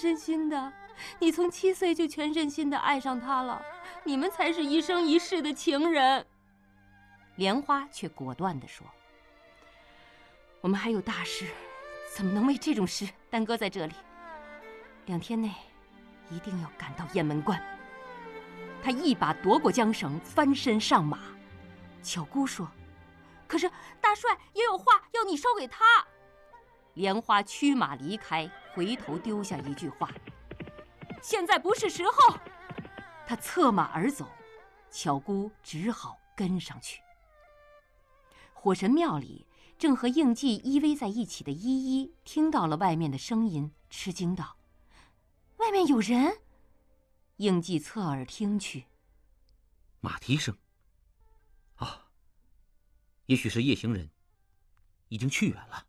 身心的，你从7岁就全身心的爱上他了，你们才是一生一世的情人。 莲花却果断地说：“我们还有大事，怎么能为这种事耽搁在这里？2天内一定要赶到雁门关。”他一把夺过缰绳，翻身上马。巧姑说：“ 可是大帅也有话要你捎给他。” 莲花驱马离开，回头丢下一句话：“现在不是时候。”他策马而走，巧姑只好跟上去。火神庙里正和应季依偎在一起的依依听到了外面的声音，吃惊道：“ 外面有人！” 应季侧耳听去， 马蹄声。也许是夜行人，已经去远了。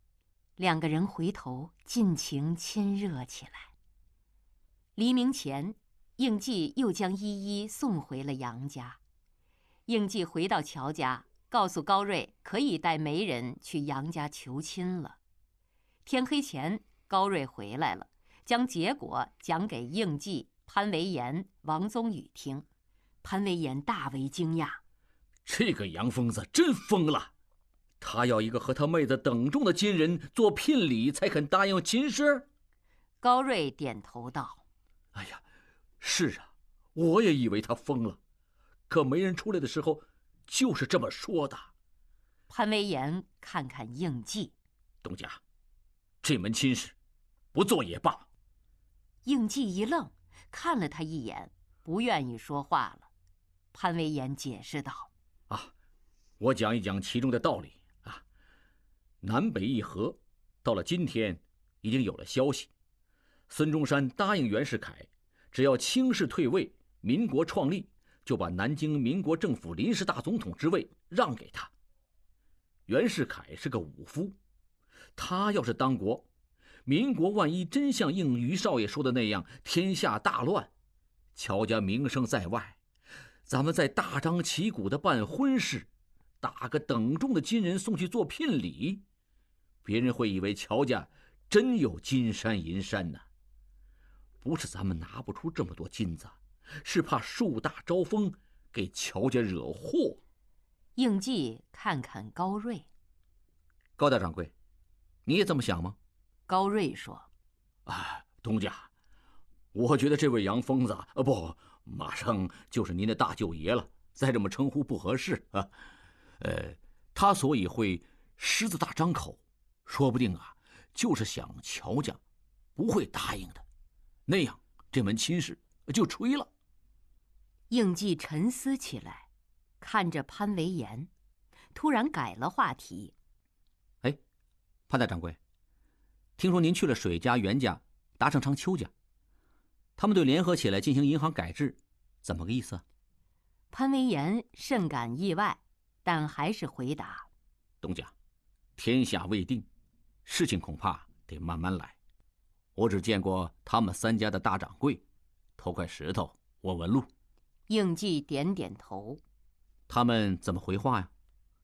2个人回头尽情亲热起来。黎明前，应季又将依依送回了杨家。应季回到乔家，告诉高瑞可以带媒人去杨家求亲了。天黑前，高瑞回来了，将结果讲给应季、潘维言、王宗宇听。潘维言大为惊讶：“ 这个杨疯子真疯了！他要一个和他妹子等重的金人做聘礼，才肯答应亲事。” 高瑞点头道：“ 哎呀，是啊，我也以为他疯了，可媒人出来的时候就是这么说的。” 潘维言看看应季：“ 东家，这门亲事不做也罢。” 应季一愣，看了他一眼，不愿意说话了。潘维言解释道：“ 我讲一讲其中的道理啊。南北议和，到了今天已经有了消息，孙中山答应袁世凯，只要清室退位，民国创立，就把南京民国政府临时大总统之位让给他。袁世凯是个武夫，他要是当国，民国万一真像应于少爷说的那样，天下大乱，乔家名声在外，咱们再大张旗鼓的办婚事，打个等重的金人送去做聘礼，别人会以为乔家真有金山银山呢。不是咱们拿不出这么多金子，是怕树大招风，给乔家惹祸。” 应季看看高瑞：“ 高大掌柜，你也这么想吗？” 高瑞说：“ 东家，我觉得这位杨疯子，马上就是您的大舅爷了，再这么称呼不合适啊。他所以会狮子大张口，说不定就是想乔家不会答应的，那样这门亲事就吹了。” 应季沉思起来，看着潘维言，突然改了话题：“ 潘大掌柜，听说您去了水家、袁家、达成昌、邱家，他们对联合起来进行银行改制，怎么个意思？” 潘维言甚感意外，但还是回答：“ 东家，天下未定，事情恐怕得慢慢来。我只见过他们3家的大掌柜，投块石头，问问路。” 应季点点头：“ 他们怎么回话呀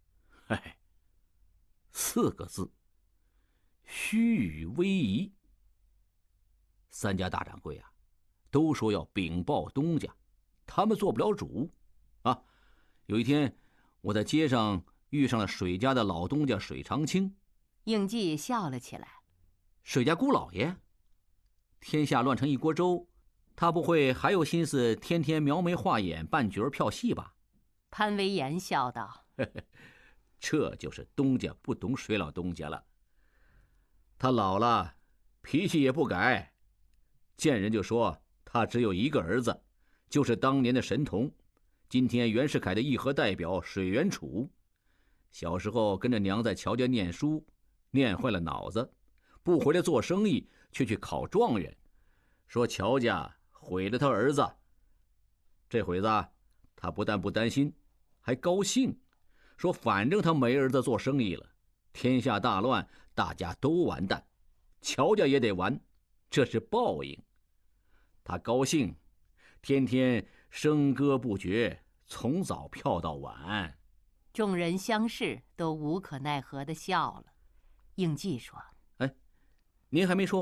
？4个字：虚与委蛇。3家大掌柜都说要禀报东家，他们做不了主有一天我在街上遇上了水家的老东家水长青。” 应季笑了起来：“ 水家姑老爷，天下乱成一锅粥，他不会还有心思天天描眉画眼扮角票戏吧？” 潘维言笑道：“ 这就是东家不懂水老东家了。他老了，脾气也不改，见人就说他只有一个儿子，就是当年的神童，今天袁世凯的议和代表水元楚。小时候跟着娘在乔家念书，念坏了脑子，不回来做生意，却去考状元，说乔家毁了他儿子。这会子他不但不担心，还高兴，说反正他没儿子做生意了，天下大乱，大家都完蛋，乔家也得完，这是报应。他高兴，天天笙歌不绝，从早跳到晚。” 众人相视，都无可奈何地笑了。应季说：“ 您还没说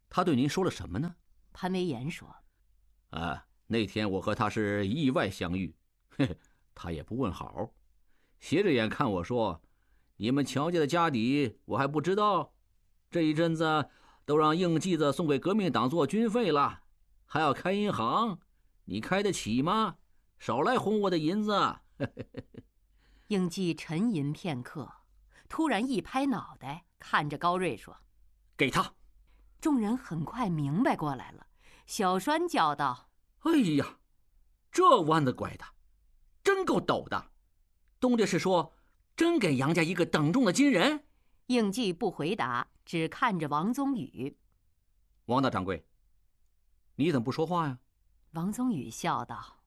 他对您说了什么呢？ 潘维言说：“ 那天我和他是意外相遇，他也不问好，斜着眼看我说：‘你们乔家的家底我还不知道，这一阵子都让应继子送给革命党做军费了，还要开银行，你开得起吗？少来哄我的银子。’” 应继沉吟片刻，突然一拍脑袋，看着高瑞说：“ 给他！” 众人很快明白过来了。小栓叫道：“ 哎呀，这弯子拐的，真够陡的！东家是说，真给杨家一个等重的金人？” 应继不回答，只看着王宗宇。 王大掌柜，你怎么不说话呀？ 王宗宇笑道：“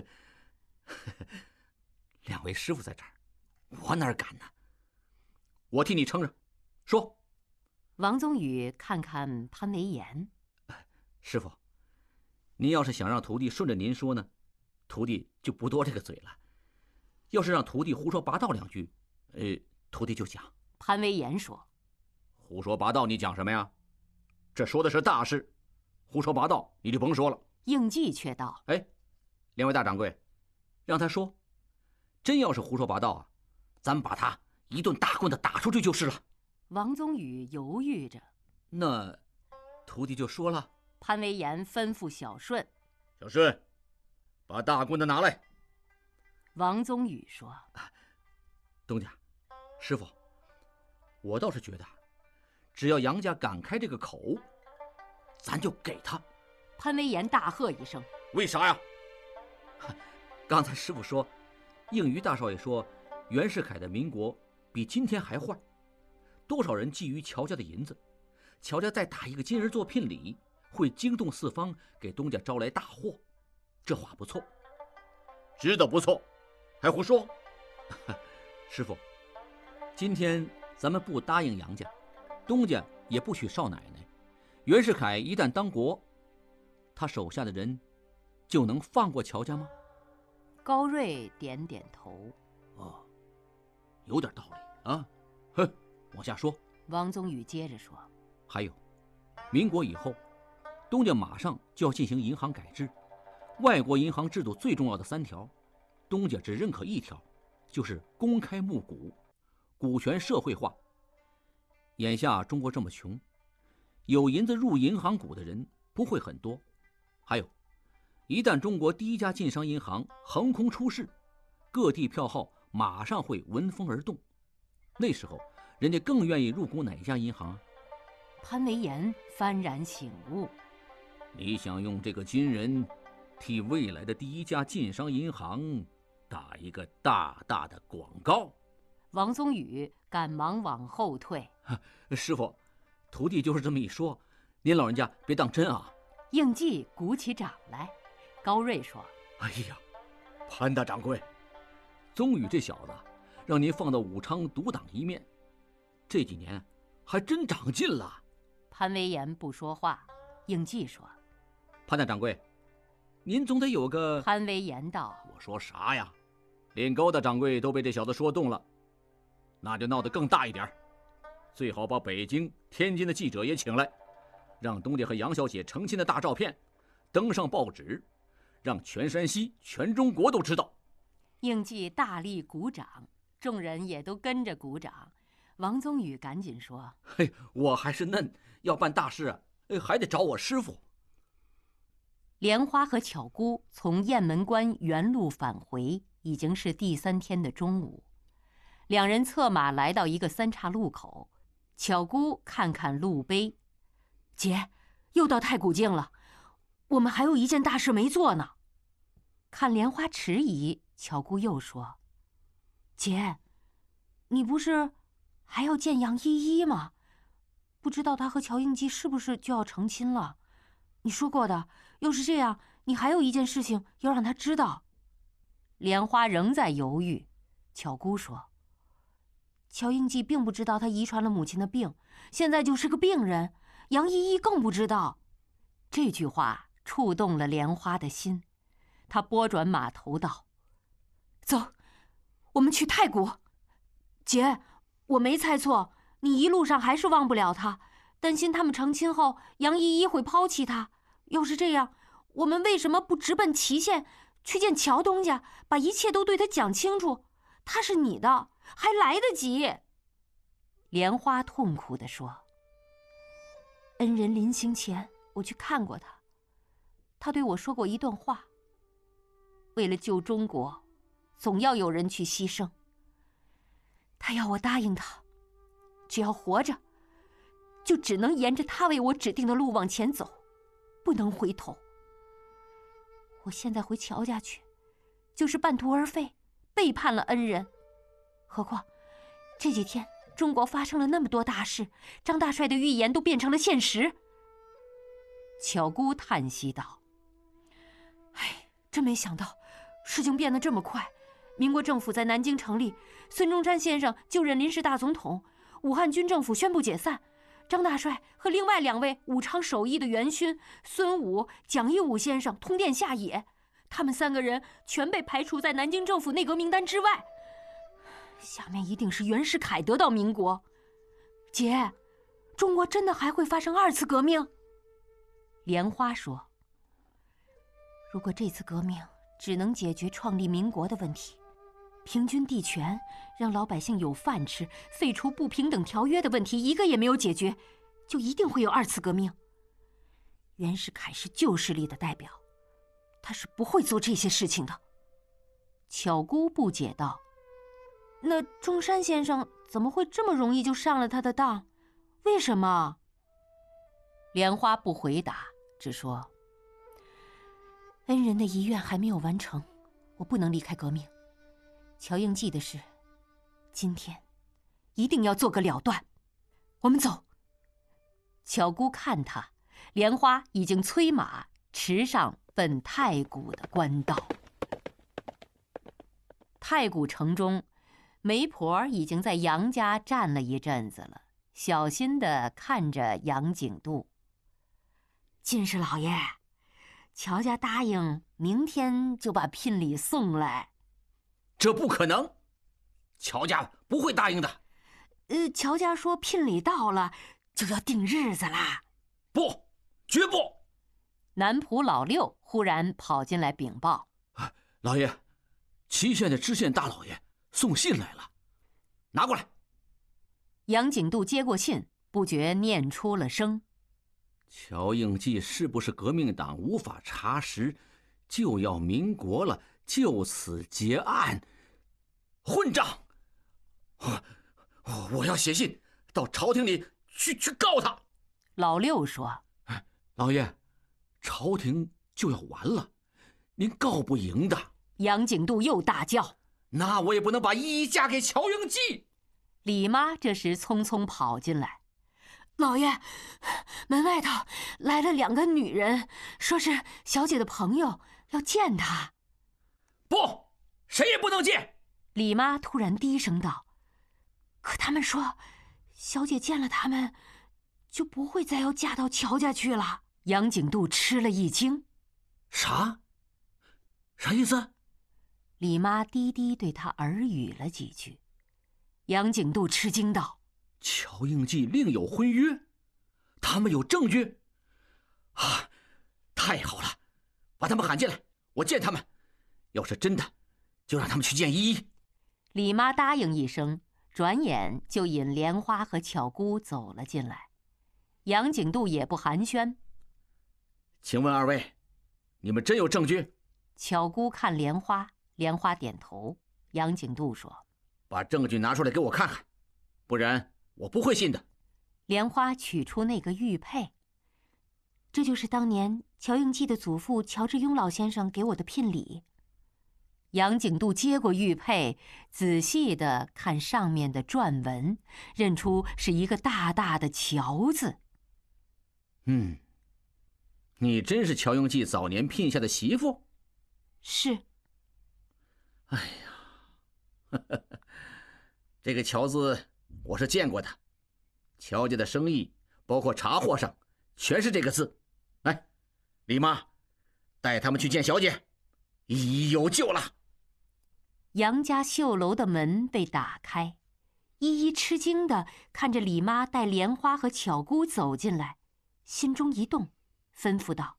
两位师傅在这儿，我哪敢呢？我替你撑着，说。” 王宗宇看看潘维言：“ 师傅，您要是想让徒弟顺着您说呢，徒弟就不多这个嘴了；要是让徒弟胡说八道两句，徒弟就讲。” 潘维言说：“ 胡说八道，你讲什么呀？这说的是大事，胡说八道你就甭说了。” 应继却道：“ 两位大掌柜，让他说。真要是胡说八道啊，咱们把他一顿大棍子打出去就是了。” 王宗宇犹豫着：“ 那徒弟就说了。” 潘维言吩咐小顺：“ 小顺，把大棍子拿来。” 王宗宇说：“ 东家，师傅，我倒是觉得，只要杨家敢开这个口，咱就给他。” 潘维言大喝一声：“ 为啥呀？”刚才师傅说，应于大少爷说，袁世凯的民国比今天还坏，多少人觊觎乔家的银子，乔家再打一个金人做聘礼，会惊动四方，给东家招来大祸。这话不错，知道不错，还胡说。师傅，今天咱们不答应杨家，东家也不许少奶奶。袁世凯一旦当国，他手下的人就能放过乔家吗？ 高瑞点点头。 有点道理啊。往下说。 王宗宇接着说：“ 还有，民国以后，东家马上就要进行银行改制，外国银行制度最重要的3条，东家只认可1条，就是公开募股，股权社会化。眼下中国这么穷，有银子入银行股的人不会很多。还有，一旦中国第一家晋商银行横空出世，各地票号马上会闻风而动，那时候人家更愿意入股哪家银行啊？” 潘维言幡然醒悟：“ 你想用这个金人替未来的第一家晋商银行打一个大大的广告？” 王宗宇赶忙往后退：“ 师傅，徒弟就是这么一说，您老人家别当真啊。” 应继鼓起掌来。高瑞说：“ 哎呀，潘大掌柜，宗宇这小子让您放到武昌独挡一面，这几年还真长进了。” 潘维言不说话。应继说：“ 潘大掌柜，您总得有个……” 潘维言道：“ 我说啥呀？连高大掌柜都被这小子说动了，那就闹得更大一点，最好把北京、天津的记者也请来，让东家和杨小姐成亲的大照片登上报纸，让全山西、全中国都知道。” 应继大力鼓掌，众人也都跟着鼓掌。王宗宇赶紧说：“ 我还是嫩，要办大事还得找我师傅。” 莲花和巧姑从雁门关原路返回，已经是第3天的中午。两人策马来到一个3岔路口，巧姑看看路碑：“姐，又到太古境了，我们还有一件大事没做呢。”看莲花迟疑，巧姑又说：“姐，你不是还要见杨依依吗？不知道她和乔应继是不是就要成亲了？你说过的，要是这样，你还有一件事情要让她知道。”莲花仍在犹豫。巧姑说：“乔应继并不知道他遗传了母亲的病，现在就是个病人，杨依依更不知道。”这句话触动了莲花的心，她拨转马头道：“走，我们去太谷。姐，我没猜错，你一路上还是忘不了他， 担心他们成亲后杨依依会抛弃他。要是这样，我们为什么不直奔祁县去见乔东家，把一切都对他讲清楚？他是你的，还来得及。 莲花痛苦地说：“ 恩人临行前，我去看过他，他对我说过一段话。为了救中国，总要有人去牺牲。他要我答应他，只要活着，就只能沿着他为我指定的路往前走，不能回头。我现在回乔家去，就是半途而废，背叛了恩人。何况这几天中国发生了那么多大事，张大帅的预言都变成了现实。” 巧姑叹息道：“ 哎，真没想到事情变得这么快。民国政府在南京成立，孙中山先生就任临时大总统，武汉军政府宣布解散，张大帅和另外2位武昌首义的元勋孙武、蒋义武先生通电下野，他们3个人全被排除在南京政府内阁名单之外。下面一定是袁世凯得到民国。姐，中国真的还会发生2次革命？” 莲花说：“ 如果这次革命只能解决创立民国的问题，平均地权，让老百姓有饭吃，废除不平等条约的问题一个也没有解决，就一定会有2次革命。袁世凯是旧势力的代表，他是不会做这些事情的。” 巧姑不解道：“ 那中山先生怎么会这么容易就上了他的当？为什么？” 莲花不回答，只说：“ 恩人的遗愿还没有完成，我不能离开革命。乔应记的事，今天一定要做个了断。我们走。” 巧姑看他，莲花已经催马驰上奔太谷的官道。太谷城中，媒婆已经在杨家站了一阵子了，小心地看着杨景度。 “进士老爷，乔家答应明天就把聘礼送来。”“ 这不可能，乔家不会答应的。”“ 乔家说聘礼到了就要定日子啦。”“ 不，绝不！” 南仆老六忽然跑进来禀报：“ 老爷，祁县的知县大老爷送信来了，拿过来。” 杨景度接过信，不觉念出了声：“ 乔应记是不是革命党无法查实，就要民国了，就此结案，混账！我要写信到朝廷里去告他。” 老六说：“ 老爷，朝廷就要完了，您告不赢的。” 杨景度又大叫：“ 那我也不能把依依嫁给乔应记。” 李妈这时匆匆跑进来：“ 老爷，门外头来了2个女人，说是小姐的朋友，要见她。”“ 不，谁也不能见！” 李妈突然低声道：“ 可他们说，小姐见了他们，就不会再要嫁到乔家去了。” 杨景度吃了一惊：“ 啥意思？” 李妈低低对他耳语了几句。杨景度吃惊道：“ 乔应记另有婚约，他们有证据？啊，太好了，把他们喊进来，我见他们。要是真的，就让他们去见依依。” 李妈答应一声，转眼就引莲花和巧姑走了进来。杨景度也不寒暄：“ 请问2位，你们真有证据？” 巧姑看莲花，莲花点头。杨景度说：“ 把证据拿出来给我看看，不然我不会信的。” 莲花取出那个玉佩：“ 这就是当年乔应记的祖父乔致庸老先生给我的聘礼。” 杨景度接过玉佩，仔细地看上面的篆文，认出是一个大大的乔字。 “你真是乔应记早年聘下的媳妇？”“ 是。”“ 哎呀，这个乔字我是见过的，乔家的生意，包括茶货上，全是这个字。来，李妈，带他们去见小姐，依依有救了。” 杨家绣楼的门被打开， 依依吃惊地看着李妈带莲花和巧姑走进来，心中一动，吩咐道：“